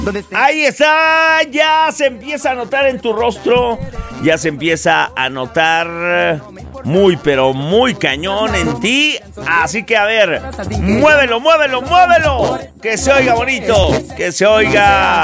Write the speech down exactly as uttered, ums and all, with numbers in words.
Ahí está, ya se empieza a notar en tu rostro, ya se empieza a notar muy, pero muy cañón en ti. Así que a ver, muévelo, muévelo, muévelo, que se oiga bonito, que se oiga